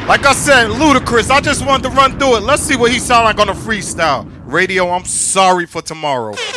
Like I said, Ludacris, I just wanted to run through it. Let's see what he sound like on a freestyle. Radio, I'm sorry for tomorrow.